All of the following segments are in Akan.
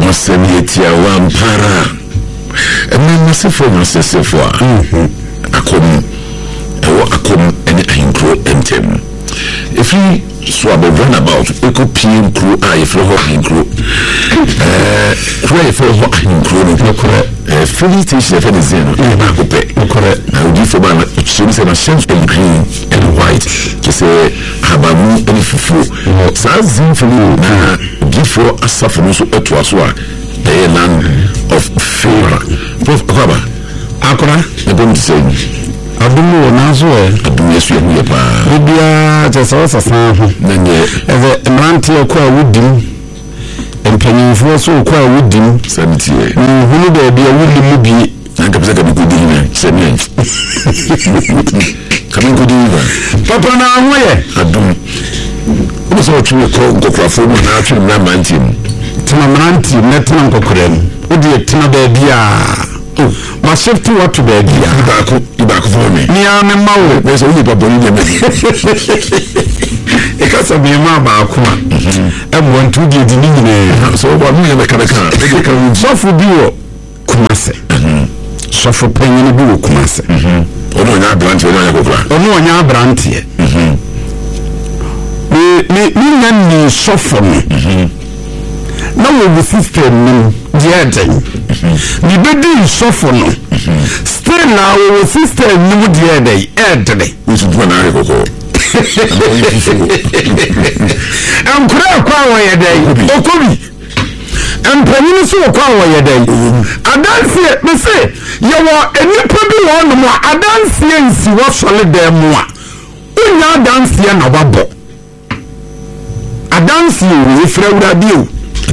Masemietia Wampara. Massifo, Akom, and Incro Entem. If he swab a runabout, it could PM crew, if you're hawking crew. Pray for hawking crew, fully teach the Venezuela, correct. Now, give for my students and a sense of green and white to say, Habamu and Fufu. Sazin for you, give for a suffering so at Waswa, the land of favor. Prof. Akaba, Akora, I don't say. Abumu nazo abumu yesu ya pa bibia tesa sasa nanye eze mranti okwa wudim empanyinfo so okwa wudim samitie hunu de bia wudim bi nanka pesa ka bikudi na semien kamikudi ba papa na hoye adum obo so twe ko ngokrafo mu na atwe na mantim tena mranti netina nkokorem odi tena ba bia ma shift what to be ibako for me ni am mawo be so ni babo ni dem e ka so me ma ba ko e mo ntu di di ni ne so ba mu ye me kanaka e ka sofu bi wo kumase sofu panyin bi wo kumase ono nya branch ono nya kokra ono nya branch ni nya sofu no wo system diede ni bedi sofo no still na wo system ni diede edde we should run out of kura kwa wo yede okobi empanyin so kwa wo yede adanse me say ye wo enipa bi wo no mo adanse nsi wo sole dem mo a unya adanse na wabo adanse wo frewura bio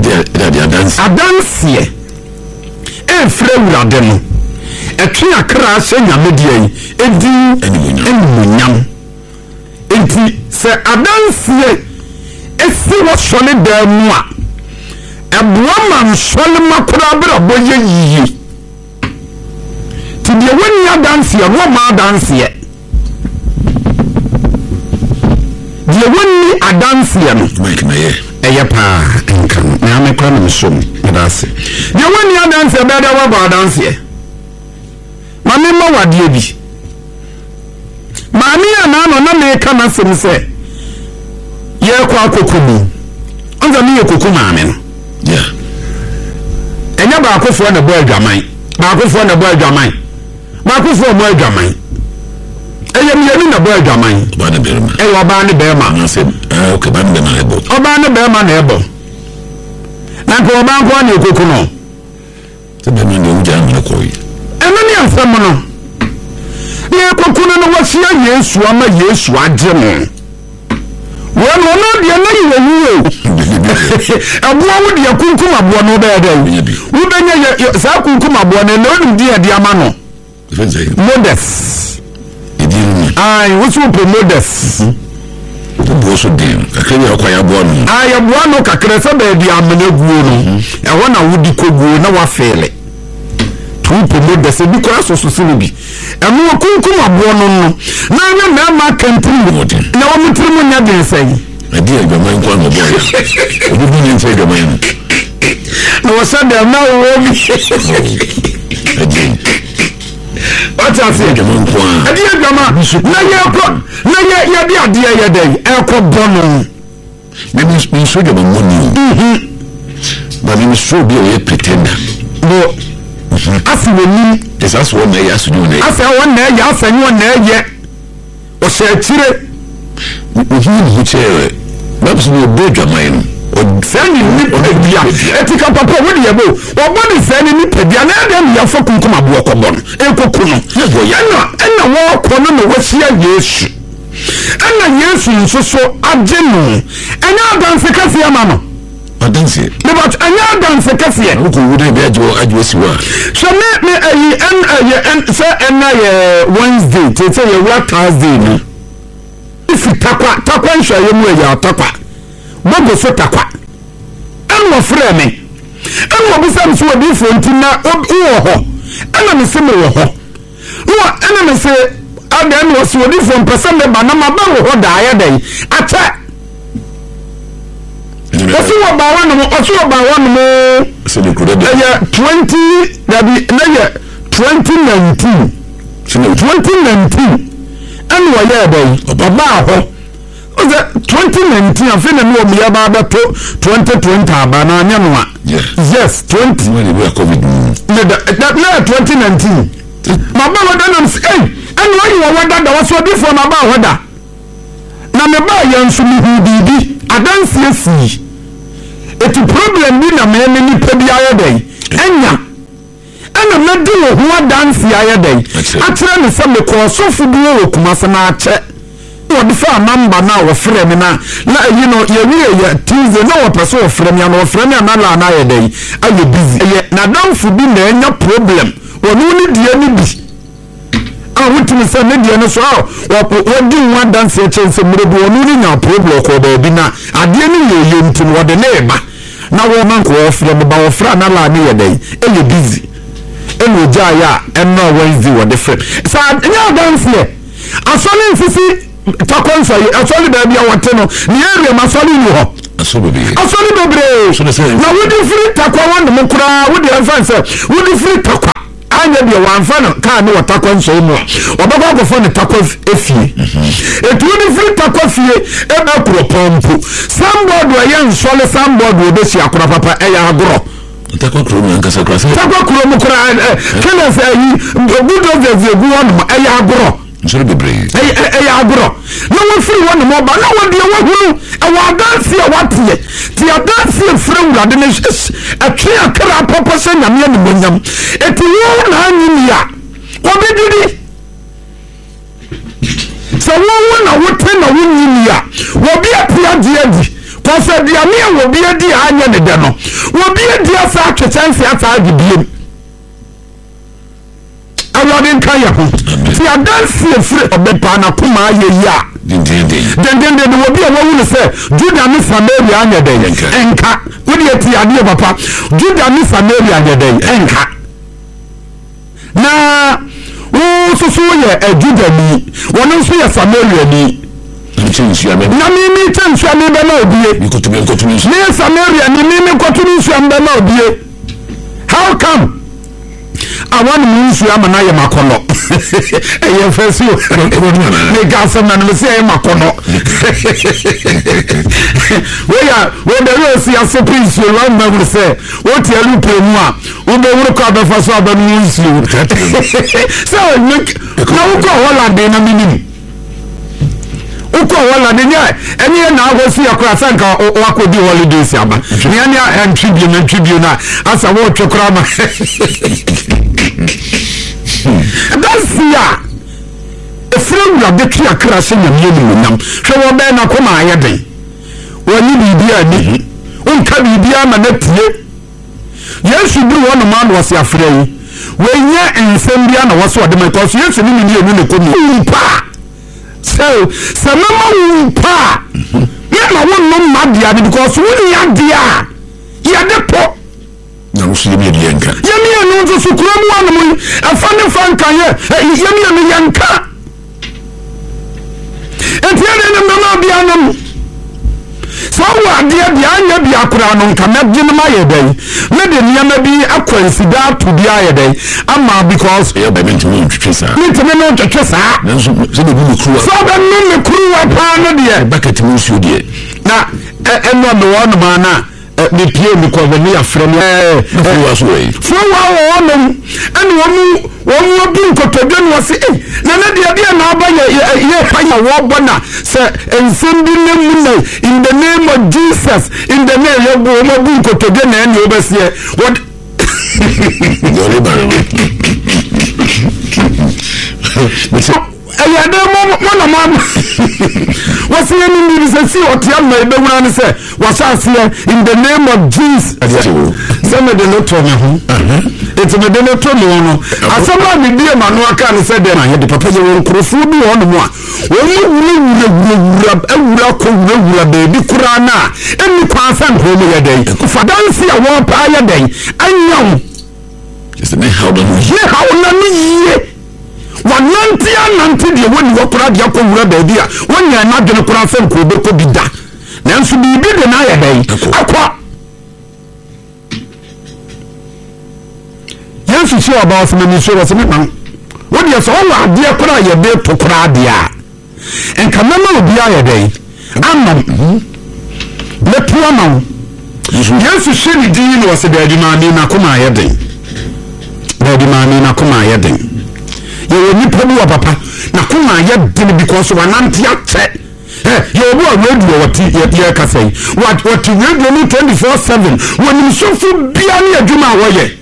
adanse frewura no etwe akra se nyamedie edi enyam enti se adanse esi wo sole dem mo a eboa man sole makura bra boye yiyi ti de woni adanse no ma adanse de woni adanse no mike na ye eye pa nkan na me kwa me som adase de woni adanse beda wa ba adanse mame ma wade bi mame ana no na me ka na sem se ye kwa kokumu onza me ye kokumu mame no yeah enya ba akofo na boy dwaman ba akofo na boy dwaman ba akofo boy dwaman eye mi na boy dwaman ba na berma ba ne berma na se okay ba ne na ebo oba ne berma na ebo na ko oba ko na kokumu no te be me no uja na ko yi enani ansam no ye kokumu no wahia Yesu ama Yesu agye no wọ́n no de na yi wo abuwa wo de kunkum abuwa no be da wo benya sa kunkum abuwa no no de de ama no modest ai wo so modest bo so de akanya akwaya abuwa no ai abuwa no kakra se be de amana guo no e ho na wo di koguo na wa fele tu modest bi kwa so bi emu kunkum abuwa no na nya ma kantri na wo mutrim nya de sai adi agama nko no boya obi bi nche agama no na wo sande na wo bi adi ota se agama nko adi agama na ye bi adi ye dey e ko bono me so agama money ba me so bi o ye pretender no asi woni esas won na ya so ni asa won na ya asa ni won na ye o se tire o chere babs no be dwaman o sani ni pedia etika papa wo de yebo o body sani ni pedia na dem ya fo kunkum abo ko bon e kokuno ena wo ko no no wahia Yesu ena Yesu nsoso agye no enya danse kase ama no adanse but anya danse kase ko wude be ajo siwa so me en say en Wednesday tete ye Thursday no if takwa nsha ye mu ya takwa bogo so takwa en wo frɛ me en wo bisam so odi fo ntina wo ho en na se me wo ho wo en na se adan wo so odi fo mpesa me ba na ma ba wo ho da ya dai ata osu wa ba wa no osu wa ba wa no se ne kuro de 20 dabi na ye 2019 and wa ye boy baba ho oze 2019 afina no mi aba ba to 2020 aba na anya no a yes 20 when we are covid that 2019 baba wa da nam say and why you wa da was so before baba wa da na me ba ya nso mi hu bibi adanse asi eti problem bi na me ni pedi ayedai enya ana me di wo ho adanse ayedai atire ne se me ko so fudu wo kumase na ache wo de fa number na wo frɛ me na you know ye we Tuesday no wo person wo frɛ me na wo frɛ me na la na ayedai aye busy na dan fudu na enya problem wo no ni die ni bi wotimi se me die no so wodi one dance chance mrebu onu ni nya problem ko ba bi na ade ni ye ntim wode na eba na wo man ko ofre me ba ofra na la ne ye dai e busy e no ja ya en no Wednesday wode frem sa nya dance le asole mfisi takonso asole ba bia wote no ni area masole ni ho asole bebre na wodi free takwa wande mo kura wodi anfa se wodi free takwa anya de wanfa no ka ne watakwa nso mu obaba agofo ne takwa efie etu ni free takwa fie e ba kuro pompo somebody ayen sole somebody obesi akura papa e ya agoro takwa kuro mu nkasa kura takwa kuro mu kura kele se yi good of the egu won e ya agoro nsoro bebre e ya agoro no wo free won mo ba no wo de wo hunu e wa danse e watie ti adanse free wurade ne atwe akra papa se nyame ne bonyam eti wo na anyi ya obedidi so wo na wote na wonyi ya wo bi apia diadi ko se dia me wo bi adi anya ne de no wo bi adi asa atwechanse asa agibiem awade nka ya ho ti adanse free obepa na kuma aye ya dendende wo bi a wo ne se Juda ni Samaria anya de enka wodi eti ade papa Juda ni Samaria anya de enka na wo so ye Juda ni wono so ye Samaria ni na mimi tensu ame be na obie ni Samaria ni mimi kotunu su ame na obie how come awon mu su ama na ye makono eye fesi me gasa na no se ye makono we the rose ya so prince you long na say o ti elu premu a wo be wuru ka be fa so aba no nsu so na wo ko Holland na minim uko wala de nya eni na agosi akora sanka wakodi holidays aba ni ani tribute na asa wo twekora ma that's ya efrem la de twa kra se nya mi ni nam hwe wo be na koma ayede woni bibia ni unka bibia ma na tie Yesu bi wo no man wose afra yi we nya ensem bia na wose ode because Yesu ni ni enu ne komi pa so mama pa na won madia because when ya dia ya de po na wo sile mi de yanka ya mi enu so kura mu anu afane fanka ye ya mi yanka etiane na mama bia no so wa dia anya bia kura no nka na gin ma ye dai me de niam bi akwansida to bia ye dai ama because ya ba bintu mu twesa mitime no twesa na so de bu kruwa so ba no me kruwa pa no de bucket mu su de na eno me won ma na me pie mi ko be ya frem wa so yi so wa won ene wo bi nkotodwe no se na de na aba ye pa ya wo bona se ensem bi ne mu na in the name of Jesus in the name of wo bi nkotodwe na ene obesie what yori baro ayade mo na mama wasi ni ni se si otiam na ebe wura ni se wasase in the name of Jesus some de no to me ho it's me de no to me no asama bi die ma no aka ni se de na ye de papa ye won krofu bi ho no mo a wura ko wura be kura na eni kwa san ho me ye dai fadansi a wo pa ye dai anyaw just me how do ye how na ni ye wanantia nanti de woni wakura dia ko wura baabi a wonya na dwene kura sem ko be ko bi da na nanso bibi de na ya dai akwa Yesu si oba osema ni so wasema man wodi so wa ade kora ye be to kora ade a enka mama obi ya dai amam le tuama Yesu sheni din no se da adwuma na koma ye den da adwuma na koma ye den ye ni padu wa papa na koma ye den because wananti ache ye obu a radio wati ye kasai what radio ni 24/7 when you so fu bia ni adwuma wo ye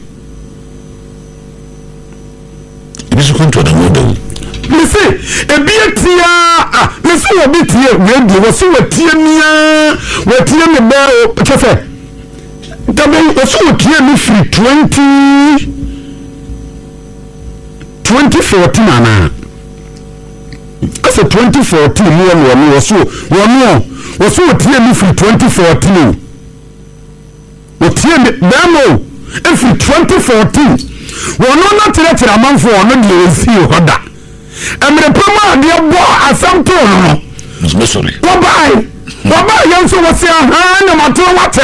Ibisu konto da modo. Listen, ebia tia listen wo bi tie radio wo so watie mia watie me ba chefe tabe wo so watie mi free 2014 ana ase 2014 mo wo so watie mi free 2014 watie me ba mo free 2014 wono na tire amanfo ono de osi hoda emre pama de bo asamto no sorry Baba yanso wase aha na mato wate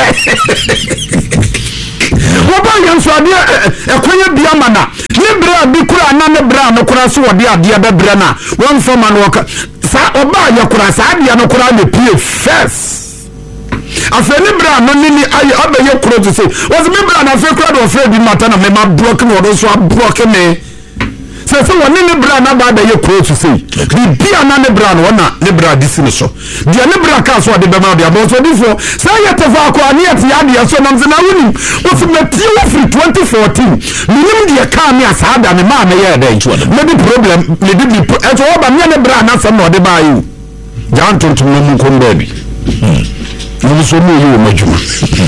Baba yanso ade ekonya bia mana ne bra bi kura na ne bra no kura so wode ade be bra na won fama no sa oba yakura sa ade no kura ne pie first afeni bra no nini ayi abeye kuro to say was me bra na fe kuro do fe bi mata na me ma block me odo so block me say woni ne bra na ba abeye kuro to say bi bia na ne bra no na ne bra disi ne so dia ne bra ka so de be ma dia bo so difo say yete fa ko ani ati ya dia so nam se na woni was me tie wo free 2014 minim dia ka me asada me ma me ye dey me di problem me di eto oba me ne bra na so no de ba yi jan tonton no mu ko ndabi Oni so mo yi o majuma.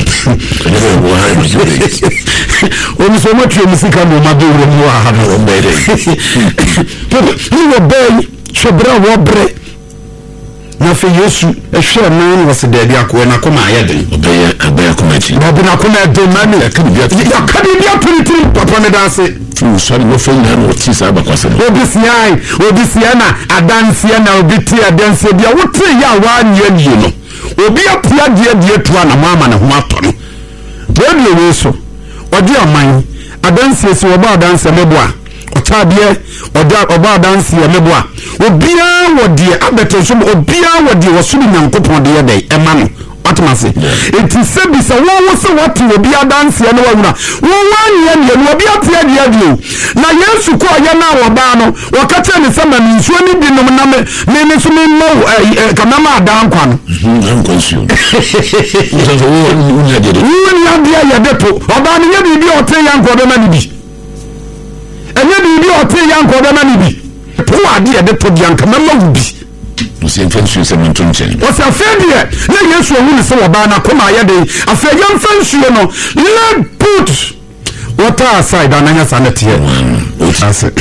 Oni so mo tue musika no ma do ro mo ha no mbere. Ni wo bay chobra wo bre. Na fe Yesu ehwe man wo se dadi akọ na koma ayeden. Obey komati. Na bi na koma do mani ya kadi bia turi papa me da se. Sorry wo fe na no ti sa ba kwase. Obi sia na adanse na obi ti adanse bia wo ti ya wa anye no. Obi apia die tua na mama na ho ato no we so odi aman adanse se oba adanse meboa otadie oba adanse meboa obia wodi abeto so obia wodi wosubi nyankopon de yedai ema no atmase enti sebi se wo se wati obi adanse no wawuna wo wanye ne obi apia die na Yesu ko ya na woba no wakata ne sama ni nsuo ni bi nom na me so me mo kanama adan kwa no nkonsuo so wo nya de wo nya dia ya deto oba ne nya bi ote yanko de ma ni bi enye bi ote yanko de ma ni bi to ade ya deto dia nka ma bi Você influencia esse momento no chão. Você afedia, nem isso é um só abana como a yade. Afedia influencia no. Let put what aside and anya sanity. Asa.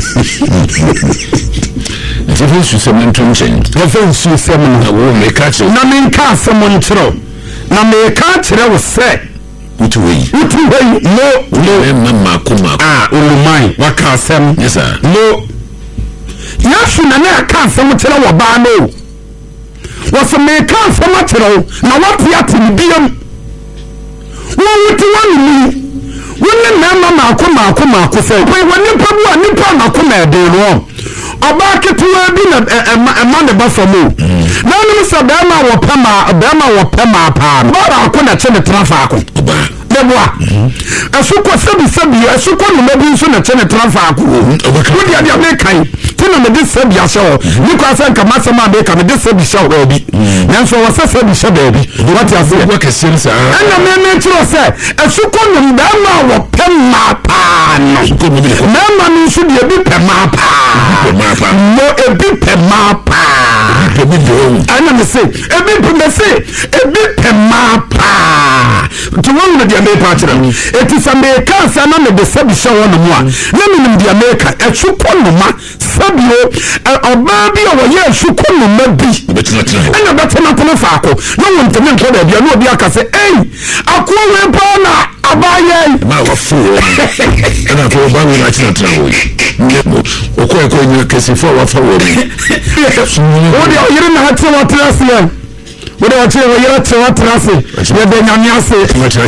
Você influencia esse momento no chão. Você influencia esse momento. O mercado. Na minha casa montro. Na minha casa você. Utu wei no mama kuma ulumai wakasem yes sir no yasu na na kasem tira wo ba no wo me kasem tira na wati atin biam wo wuti wani woni mama kuma se woni pabu nipa makuma ede no oba ketewa bi na ema ne ba famo na no se be ma wo pema pa no ra ko na che ne trafa ko deboa asuko sebi asuko no mabi nso na che ne trafa ko wo dia me kan tino me de sebi asho ni ko asan ka masema be ka me de sebi sha o bi nanso wo sebi sha be bi what you say wo kese nsa ana me tiro se asuko no ba ma wo pema pa no mama ni nso de bi pema pa no ebi pema pa ana me se ebi pema pa to one of the America it is America sana me de sebi sha wo no mo a na me de America asuko no ma sabio oba bi o ye asuko no ma bi ana betena fa ko no won teme nko da bia no obi aka se akwo we pa na abaye ma wa fu ana ko ba we na china trawo ko nyu kesi fo wa fa wo mi o de o yiri na hati wa trasiya What do I tell you? You're traffic. You're the Yanyase.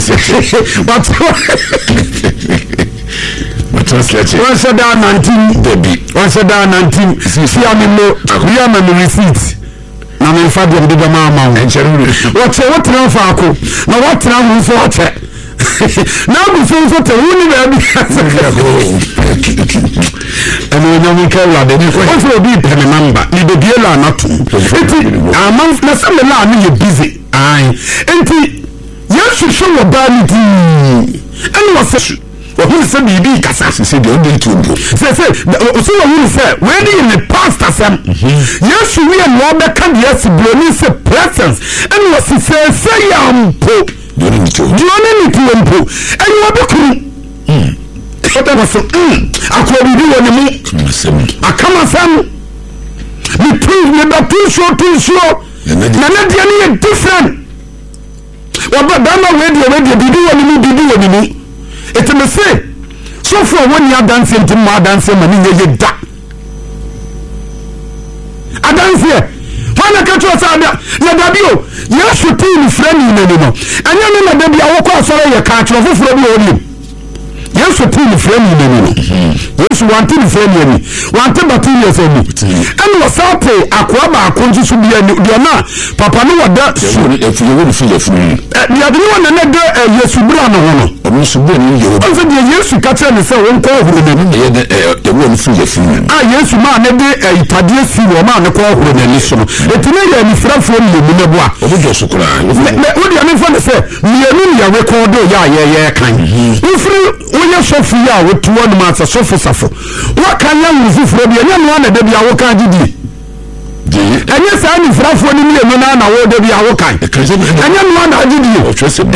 Once a down 19, Debbie. Once a down 19. See, I'm in the receipts. Now, my father did a mama. What's what Rafaco? Now, what Ram for what? Now, before what a woman, and when you call out, then you also be remember. You do deal or not. A month, na some land you busy. Aye, and yes, you show a vanity. And was who said the big assassin said the only two. Say, so who said, when in the past, yes, we are more than can yes, Bernice presence, and was he say, Pope. Do you need to improve? And you are the crew. What I was I could do on the moon. I come as some. You prove me that too short. And then different. Well, but I'm already do on the moon. It may say, so for when you are dancing to my dancing, and you da. I dance here. When I catch us out there, you should tell me friend anymore. And you know that I walk out so you can't travel from you. Yes, you tell me friend anymore. Yes, one thing friend me. One thing but you say me. And was out there, Aquaba, Conji should be a new Diana. Papa, no, that if you will feel free. The other one, another, yes, you bring on. I'm so good. Yes, you catch and say, one call who the one feel free. Ah, yes, man, a Tadia see your man, a call who the listen. It may be from you, Minabua. What do you mean for the say? Me a record, yeah, kind. If you so free with 2 months, so for suffer. What can you use from your young one that they are working? And yes, I'm in front of me, and I know they are working. And young one, I did you.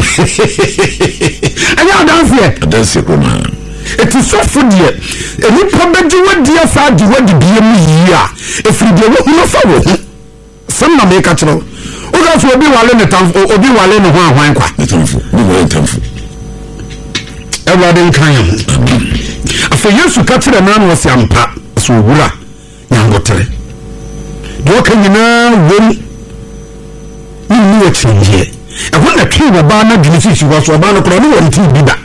And you dance here. Dance it. It is so food yet. And you probably do what dear side you want to be a year. If you do not follow, some may catch it. Who else will be while in the town or be while in the one quite. Everybody can. For years to catch the man was Yampa, so Wula, Yangotre. Walking in a room, you knew a change here. And when the king of Barna Gilisi was Obana Crony and Tibida.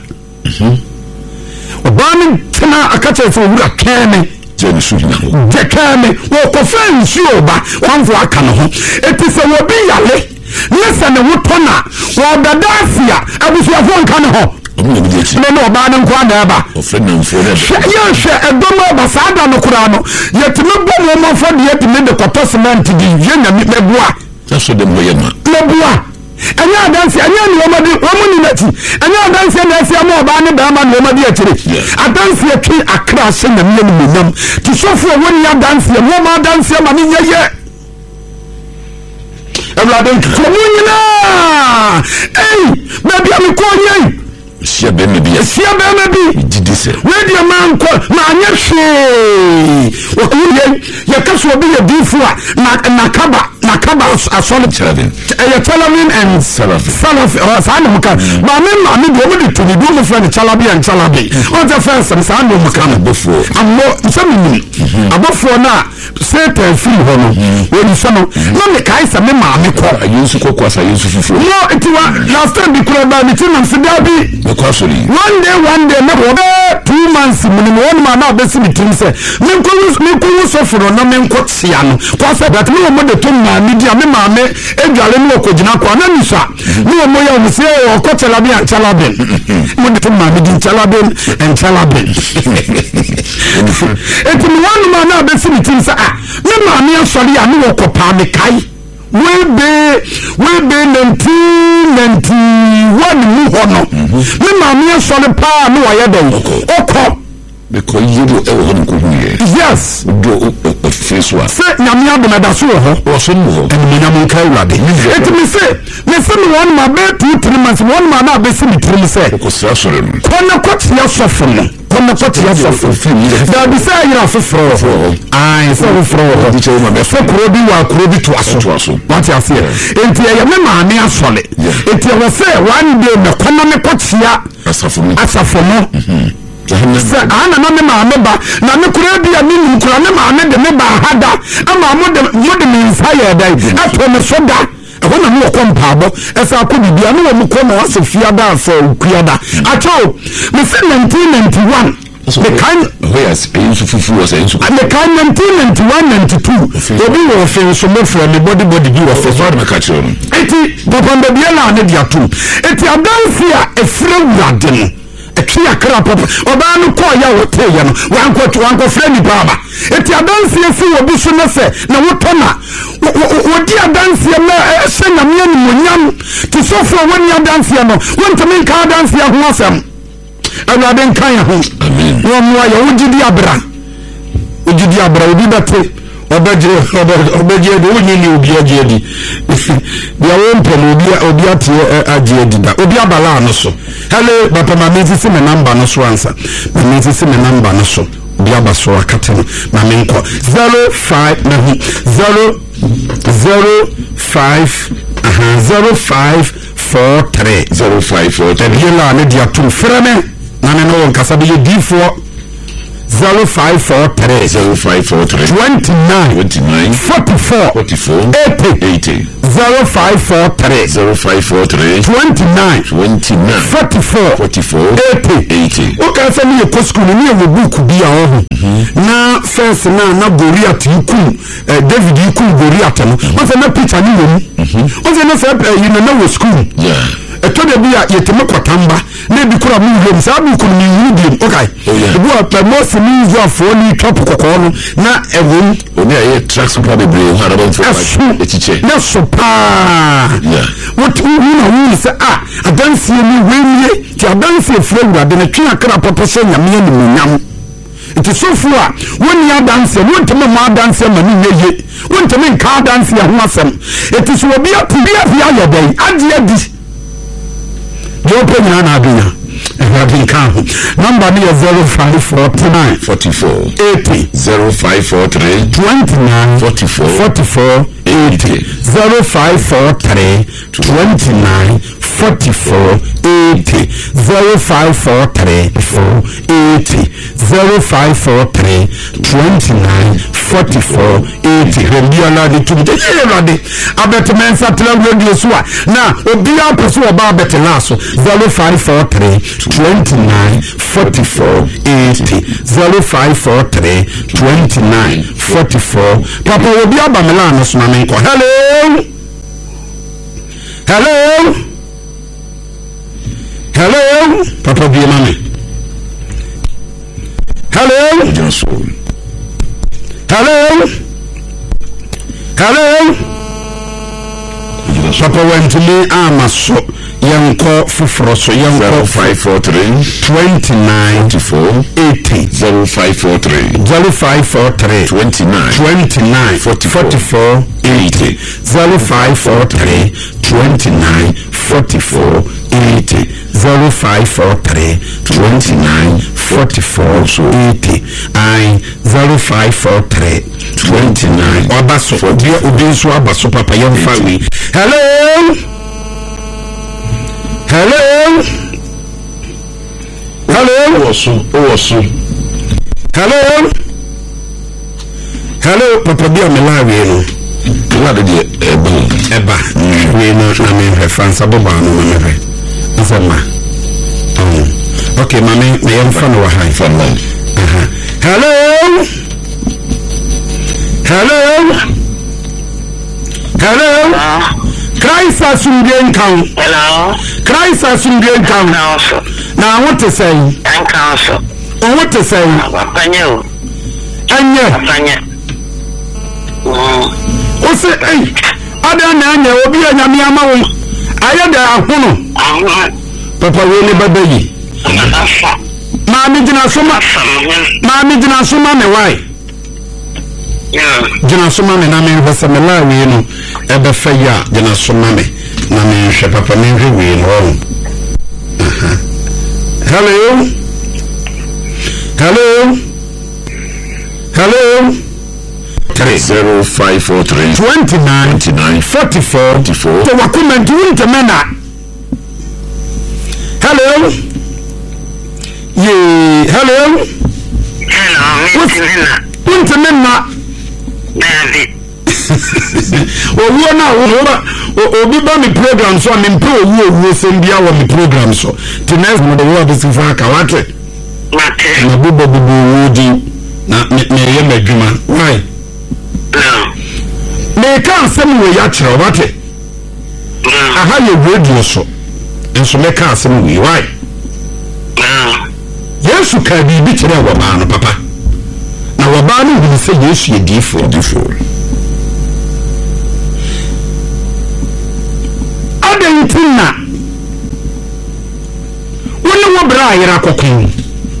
Obana Tana, a catcher for Wula Kame, Jacame, walk of friends, you one for a canoe. It is a Wabi. Listen, the Wutona, while the Dacia, I was your one canoe. No, Banan Quadaba. Yes, a domo basada no curano. Yet no bomb for the yet made the cotosman to the Jenna Mebois. That's what the Mebois. And you dance, and you woman in it. And you dance, and I say more banner than my woman actually. I dance here, kill a crash in the minimum. To show for when you dance, your woman dance, your money, yeah. Hey, baby, I'm calling you. Sia be maybe. Did this? Where the man call Manyashe? What you can be a before Nakaba a solid Chalavin. A Chalavin and Salaf or Sanoka. Mamma, I'm to be doing for the Chalabi and Chalabi. On the first and Sando Makana before. I'm more something above for now. Certain free home. When you saw no Kaisa Mema, I used to cook was I used to. No, it was last time we could have done it in Sidabi. One day, never 2 months. One man now, basically, say, Minku suffer on no men quote Siano. Cause that no more the 2 man, media, Mame, Edgalemo, Kojinako, and Anisa. No more, we say, or Cochalabi and Chalabin. When the 2 man, meeting Chalabin and Chalabin. It's 1 man now, basically, say, no man, sorry, I know Kopamikai. We be 1991 new honor. Me mammy saw the power no I had because you do yes do face one say Namia Benadaso or some and Minamuka Rabi. Let me say one my bed 2-3 months, 1 man now basically 3 say Kona Coach your suffering. Kona Coach your suffering. There be say you are for I saw for so Krobi wa Krobi to us. What you say? Enti ya mema me asole. Enti ya say one day me Kona me Coach ya asafomo. Ana na me ma ba na me kura bia me nkura me ma me de me ba hada ama mo de me inspire dai ato me soda ho na no kompaabo esa akobibia no wo ko na wase fiada afa okuada acho me say 1991 the kind yes in fufu was in the kind 1991-92 obi wo fe so mo from the body bi wo fe so na ka chiro eti papa mbia na ne dia tu eti adansi a efre wurade no etwi akra papa oba no ko ya wote ya no wanko freni baba eti adansi efi obi so na se na wotona wodi adansi na ese na me ni monyam ti so fo woni adansi no wontame ka adansi ho asem awade nkan ya ho amen wo mo ya wogidi abra obi bate obeje do woni ni obi aje di bia wonpo no obi ate aje di da obi abala no so hello papa mama sisi me number no so answer mama sisi me number no so obi abaso akate no na me nko 05 na 0543 ebiyela ne dia tu freme na me no nkasa be D4 0543 29 44 80 0543 29 44 80 okay say me ko school ni e book bi a ho na first na Goliath yiku David yiku Goliath no o say na picture ni wo o say na say you know na school yeah eto de bia yeteme kwatamba na bi kura mu hom sa bu kun ni wudiem okay ebu apa mo se ni zo afo ni top kokko no na ewom oni aye tracks probably bring harabon for echiche na sopa what you say adansi ni wenye ti adansi efura de na twi akra papa so nyame ni munyam iti sofu a woni adansi wonteme mo adansi ma ni yeye wonteme nka adansi ho asem iti so obi atibia bia yedai adi your opinion adunya having come number me 0549 44 80 0543 29 44 80 0543 29 44 80 0543 80 0543 29 44 80 Rembiala de Tumde Abetman Satla Radio Swa na Obia Pesu Oba Betelaso 0543 29 44 80 0543 29 44 Papa Obia Bamelano Sunamenko Hello Papa Biamame Hello Papa went to me amaso yanko fufroso yanko 0543 29 44 80 0543 29 44 80 0543 29 44 80 0543 29 44 80 I 0543 29 Abaso Obiso Abaso Papa Yamfa we hello Papa Bia Melawi no what did you eba we no na me reference aboba no me me asema okay mami me yamfa no wa high from man hello Christ asumdien kan hello Christ asumdien kan na what to say council what to say apanyo o say ada na anya obi anyame ama wo ayeda ahono papa we ne babayi maami jina soma me why jina soma me na me hwese me la we no ebe fa ya jina soma me na me hwe papa me hwe we no hello 0543 29 44 to wakumentu untemena hello untemena David owuo na obi ba me program so me mpe owuo sembia wo me program so the next mo de wo abisifa ka wate mate na bubo wodi na me ye madwuma why no me ka asem we ya kire wate aha ye radio so enso me ka asem we why Yesu ka bibi kire wo ba no papa na wo ba no hu se Yesu ye difo adentina woni wo bra ayira kokon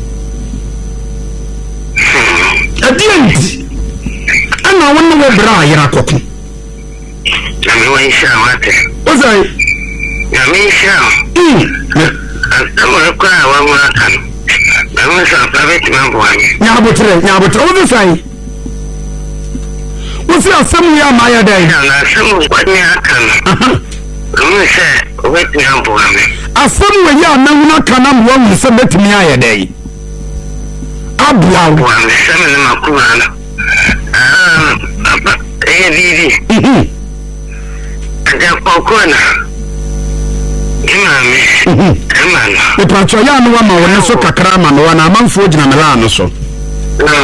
adianti ana woni wo bra ayira kokon na me wa isha wate ozai na me isha na kwa wa mura kan na me sa private man boanye nyabotre wo sai wo si asem ya ma ya dai na asem kwani akan no se wetni ambo ame asem we ya na huna kana mo wo se betimi aye dai abua wo ame se me na makura na bibi aja kokona imame emana e pacho ya no wa ma wo so kakra ma no na amanfo gina mela no so